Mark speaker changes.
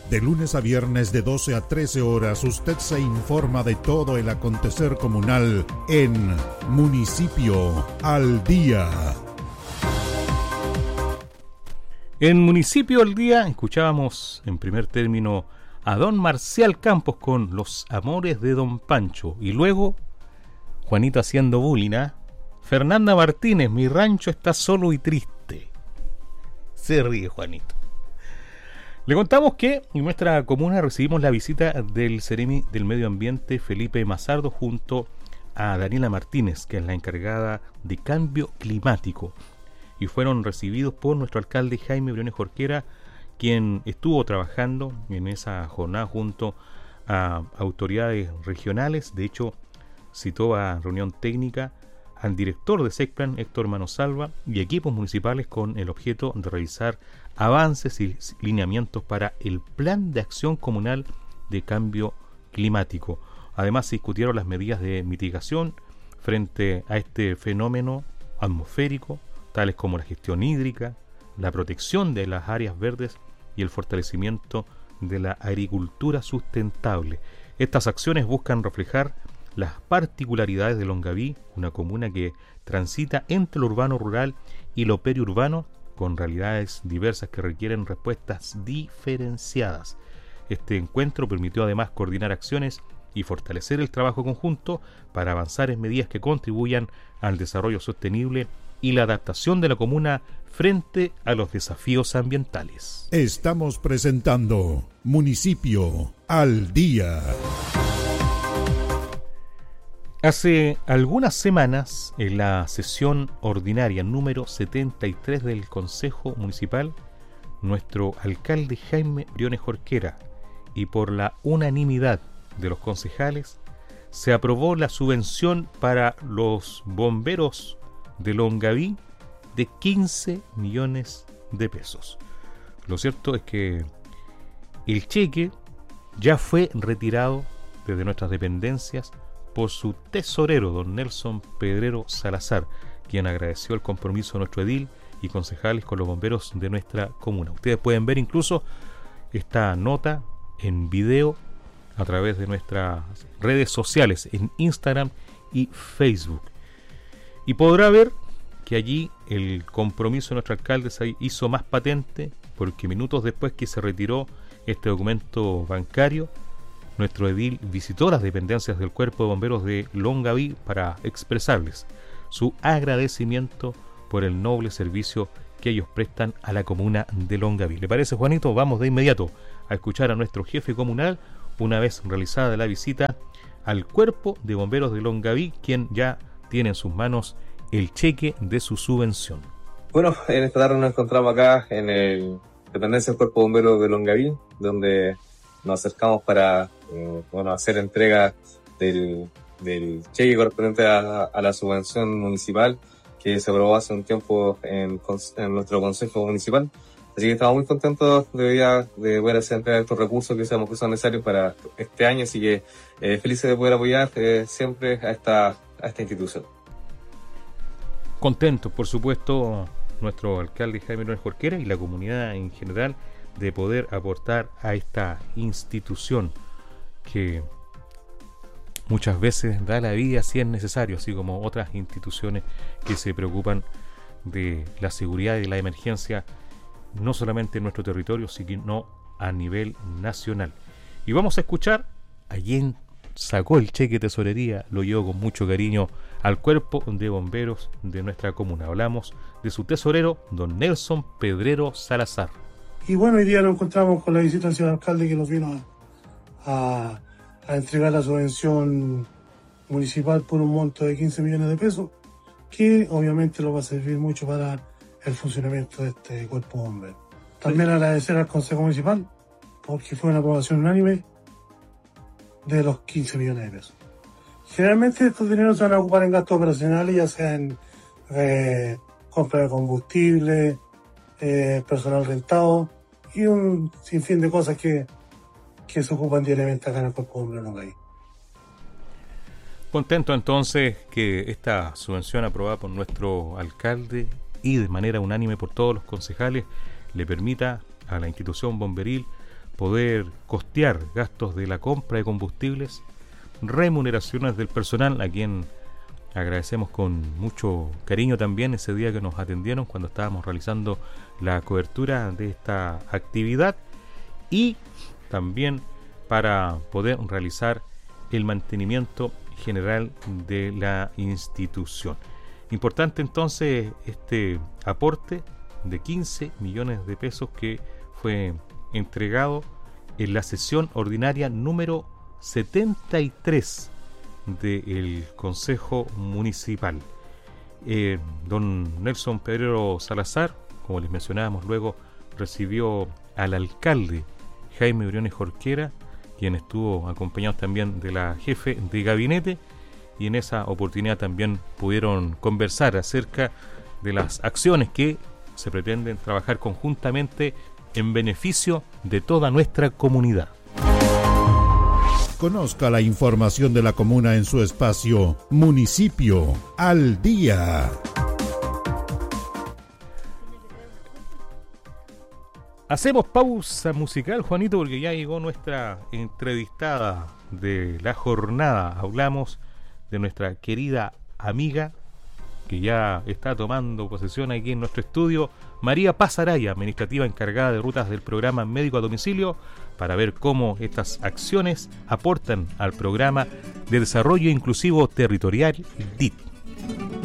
Speaker 1: De lunes a viernes de 12 a 13 horas, usted se informa de todo el acontecer comunal en Municipio al Día.
Speaker 2: En Municipio al Día escuchábamos en primer término a don Marcial Campos con Los Amores de don Pancho. Y luego, Juanito haciendo bullying, ¿eh? Fernanda Martínez, Mi rancho está solo y triste. Se ríe Juanito. Le contamos que en nuestra comuna recibimos la visita del Seremi del Medio Ambiente, Felipe Mazardo, junto a Daniela Martínez, que es la encargada de cambio climático. Y fueron recibidos por nuestro alcalde Jaime Briones Jorquera, quien estuvo trabajando en esa jornada junto a autoridades regionales. De hecho, citó a reunión técnica al director de SECPLAN, Héctor Manosalva, y equipos municipales con el objeto de revisar avances y lineamientos para el Plan de Acción Comunal de Cambio Climático. Además, se discutieron las medidas de mitigación frente a este fenómeno atmosférico, tales como la gestión hídrica, la protección de las áreas verdes y el fortalecimiento de la agricultura sustentable. Estas acciones buscan reflejar las particularidades de Longaví, una comuna que transita entre lo urbano rural y lo periurbano, con realidades diversas que requieren respuestas diferenciadas. Este encuentro permitió además coordinar acciones y fortalecer el trabajo conjunto para avanzar en medidas que contribuyan al desarrollo sostenible y la adaptación de la comuna frente a los desafíos ambientales.
Speaker 1: Estamos presentando Municipio al Día.
Speaker 2: Hace algunas semanas, en la sesión ordinaria número 73 del Consejo Municipal, nuestro alcalde Jaime Briones Jorquera, y por la unanimidad de los concejales, se aprobó la subvención para los bomberos de Longaví de 15 millones de pesos. Lo cierto es que el cheque ya fue retirado desde nuestras dependencias por su tesorero, don Nelson Pedrero Salazar, quien agradeció el compromiso de nuestro edil y concejales con los bomberos de nuestra comuna. Ustedes pueden ver incluso esta nota en video a través de nuestras redes sociales, en Instagram y Facebook. Y podrá ver que allí el compromiso de nuestro alcalde se hizo más patente, porque minutos después que se retiró este documento bancario, nuestro edil visitó las dependencias del Cuerpo de Bomberos de Longaví para expresarles su agradecimiento por el noble servicio que ellos prestan a la comuna de Longaví. ¿Le parece, Juanito? Vamos de inmediato a escuchar a nuestro jefe comunal una vez realizada la visita al Cuerpo de Bomberos de Longaví, quien ya tiene en sus manos el cheque de su subvención.
Speaker 3: Bueno, en esta tarde nos encontramos acá en el dependencia del Cuerpo de Bomberos de Longaví, donde nos acercamos para hacer entrega del cheque correspondiente a la subvención municipal que se aprobó hace un tiempo en nuestro Consejo Municipal. Así que estamos muy contentos de poder hacer entrega de estos recursos que sabemos que son necesarios para este año, así que felices de poder apoyar siempre a esta institución.
Speaker 2: Contentos, por supuesto, nuestro alcalde Jaime Briones Jorquera y la comunidad en general de poder aportar a esta institución que muchas veces da la vida si es necesario, así como otras instituciones que se preocupan de la seguridad y la emergencia, no solamente en nuestro territorio, sino a nivel nacional. Y vamos a escuchar a quien sacó el cheque de tesorería, lo llevó con mucho cariño al Cuerpo de Bomberos de nuestra comuna. Hablamos de su tesorero, don Nelson Pedrero Salazar.
Speaker 4: Y bueno, hoy día nos encontramos con la visita del señor alcalde, que nos vino a entregar la subvención municipal por un monto de 15 millones de pesos, que obviamente lo va a servir mucho para el funcionamiento de este cuerpo de bomberos. También agradecer al Consejo Municipal, porque fue una aprobación unánime de los 15 millones de pesos. Generalmente estos dineros se van a ocupar en gastos operacionales, ya sea en compra de combustible, personal rentado y un sinfín de cosas que se ocupan diariamente acá en el Cuerpo de Bomberos de Longaví.
Speaker 2: Contento entonces que esta subvención aprobada por nuestro alcalde y de manera unánime por todos los concejales le permita a la institución bomberil poder costear gastos de la compra de combustibles, remuneraciones del personal, a quien agradecemos con mucho cariño también ese día que nos atendieron cuando estábamos realizando la cobertura de esta actividad, y también para poder realizar el mantenimiento general de la institución. Importante entonces este aporte de 15 millones de pesos que fue entregado en la sesión ordinaria número 73 del Consejo Municipal. Don Nelson Pedrero Salazar, como les mencionábamos luego, recibió al alcalde Jaime Briones Jorquera, quien estuvo acompañado también de la jefe de gabinete, y en esa oportunidad también pudieron conversar acerca de las acciones que se pretenden trabajar conjuntamente en beneficio de toda nuestra comunidad.
Speaker 1: Conozca la información de la comuna en su espacio Municipio al Día.
Speaker 2: Hacemos pausa musical, Juanito, porque ya llegó nuestra entrevistada de la jornada. Hablamos de nuestra querida amiga, que ya está tomando posesión aquí en nuestro estudio, María Paz Araya, administrativa encargada de rutas del programa Médico a Domicilio, para ver cómo estas acciones aportan al programa de desarrollo inclusivo territorial DIT.